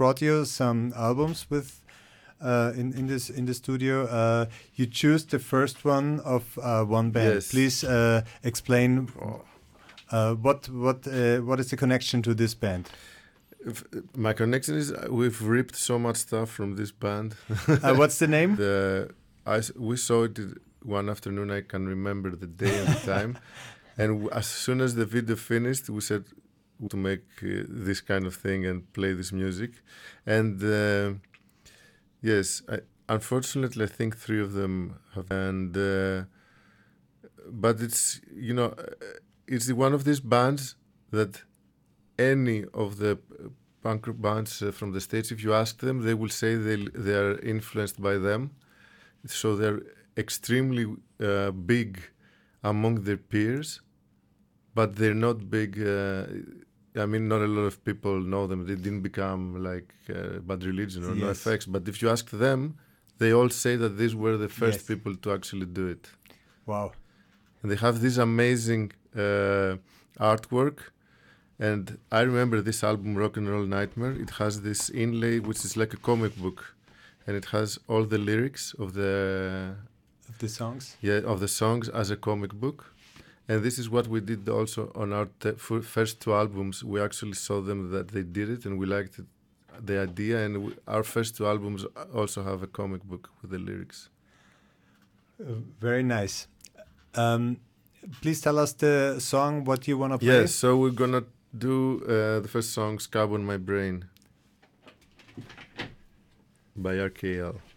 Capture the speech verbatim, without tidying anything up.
brought you some albums with uh, in in this in the studio. Uh, you choose the first one of uh, one band. Yes. Please uh, explain Oh. uh, what what uh, what is the connection to this band? If, my connection is uh, we've ripped so much stuff from this band. Uh, what's the name? the I s- we saw it one afternoon. I can remember the day and the time. And w- as soon as the video finished, we said to make uh, this kind of thing and play this music. And uh, yes, I, unfortunately, I think three of them have. And uh, but it's you know, uh, it's one of these bands that any of the uh, punk rock bands uh, from the States, if you ask them, they will say they they are influenced by them. So they're extremely uh, big among their peers, but they're not big. Uh, I mean, not a lot of people know them. They didn't become like uh, Bad Religion or Yes. NoFX. But if you ask them, they all say that these were the first Yes. people to actually do it. Wow. And they have this amazing uh, artwork. And I remember this album, Rock and Roll Nightmare. It has this inlay, which is like a comic book, and it has all the lyrics of the Of the songs. yeah of the songs as a comic book. And this is what we did also on our te- f- first two albums. We actually saw them that they did it, and we liked it, the idea. And we, our first two albums also have a comic book with the lyrics. Uh, very nice. Um, please tell us the song what you want to play. Yes, so we're gonna do uh, the first song, "Scab on My Brain" by R K L.